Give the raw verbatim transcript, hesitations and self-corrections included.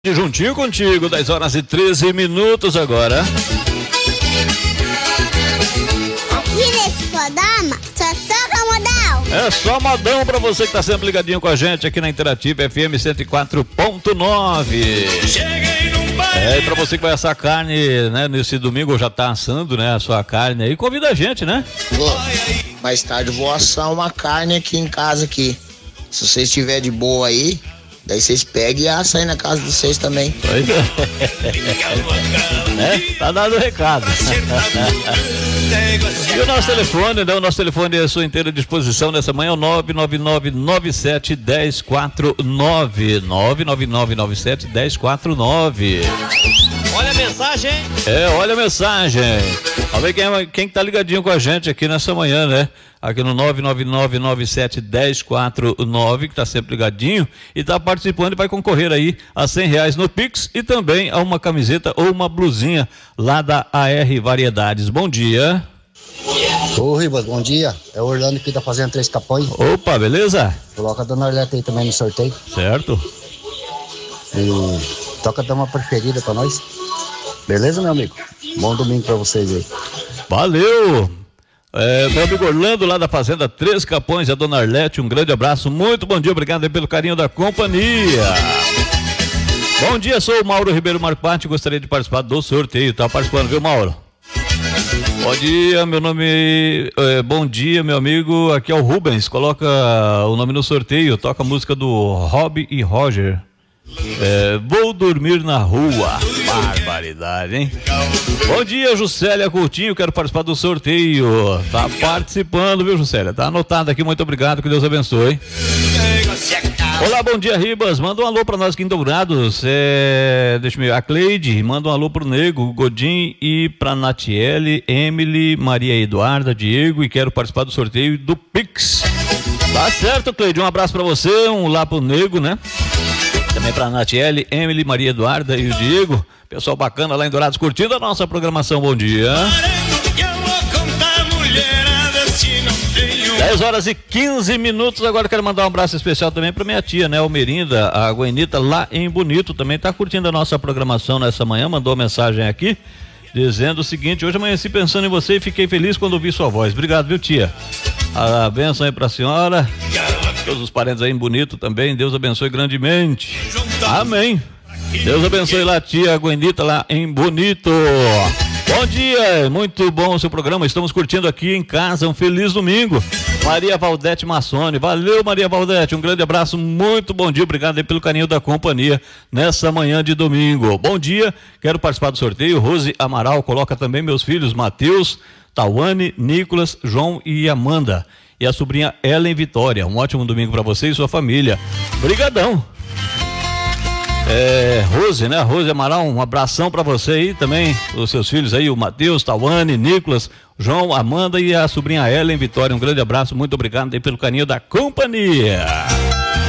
Juntinho contigo, dez horas e treze minutos agora. Aqui nesse programa só toca modão. É só modão pra você que tá sempre ligadinho com a gente aqui na Interativa F M cento e quatro ponto nove. É, e pra você que vai assar carne, né, nesse domingo já tá assando, né, a sua carne aí, convida a gente, né? Vou. Mais tarde eu vou assar uma carne aqui em casa aqui. Se vocês estiverem de boa aí, daí vocês pegam e assam aí na casa de vocês também. Pois é. É, tá dado o recado. E o nosso telefone, né? O nosso telefone é à sua inteira disposição nessa manhã, é o nove nove nove nove sete um zero quatro nove. nove nove nove nove sete um zero quatro nove. Olha a mensagem. É, olha a mensagem. Vamos ver quem, é, quem tá ligadinho com a gente aqui nessa manhã, né? Aqui no nove nove nove nove sete um zero quatro nove, que tá sempre ligadinho e tá participando e vai concorrer aí a cem reais no Pix e também a uma camiseta ou uma blusinha lá da A R Variedades. Bom dia. Ô Ribas, bom dia. É o Orlando aqui da Fazenda Três Capões. Opa, beleza? Coloca a Dona Arleta aí também no sorteio. Certo. E toca dar uma preferida pra nós. Beleza, meu amigo? Bom domingo pra vocês aí. Valeu! É, meu amigo Orlando lá da Fazenda Três Capões, a Dona Arlete, um grande abraço, muito bom dia, obrigado aí pelo carinho da companhia. Bom dia, sou o Mauro Ribeiro Marcopati, gostaria de participar do sorteio, tá participando, viu, Mauro? Bom dia, meu nome, é, bom dia, meu amigo, aqui é o Rubens, coloca o nome no sorteio, toca a música do Rob e Roger. É, vou dormir na rua. Barbaridade, hein? Bom dia, Juscelia Coutinho, quero participar do sorteio. Tá participando, viu, Juscelia? Tá anotado aqui, muito obrigado, que Deus abençoe. Olá, bom dia, Ribas. Manda um alô pra nós aqui em Dourados. É, deixa eu ver, a Cleide, manda um alô pro Nego, Godin e pra Natiele, Emily, Maria Eduarda, Diego, e quero participar do sorteio do Pix. Tá certo, Cleide, um abraço pra você, um lá pro Nego, né? Também para a Natiele, Emily, Maria Eduarda e o Diego. Pessoal bacana lá em Dourados curtindo a nossa programação. Bom dia. dez horas e quinze minutos. Agora quero mandar um abraço especial também para minha tia, né? Almerinda, a Guenita, lá em Bonito. Também está curtindo a nossa programação nessa manhã. Mandou mensagem aqui dizendo o seguinte: hoje amanheci pensando em você e fiquei feliz quando ouvi sua voz. Obrigado, viu, tia? A bênção aí para a senhora. Todos os parentes aí em Bonito também, Deus abençoe grandemente. Amém. Deus abençoe lá a tia Guendita lá em Bonito. Bom dia, muito bom o seu programa, estamos curtindo aqui em casa, um feliz domingo. Maria Valdete Massoni, valeu Maria Valdete, um grande abraço, muito bom dia, obrigado aí pelo carinho da companhia nessa manhã de domingo. Bom dia, quero participar do sorteio, Rose Amaral, coloca também meus filhos Matheus, Tawane, Nicolas, João e Amanda. E a sobrinha Ellen Vitória. Um ótimo domingo para você e sua família. Brigadão. É, Rose, né? Rose Amaral, um abração para você aí também, os seus filhos aí, o Matheus, Tawane, Nicolas, João, Amanda e a sobrinha Ellen Vitória. Um grande abraço, muito obrigado aí pelo carinho da companhia.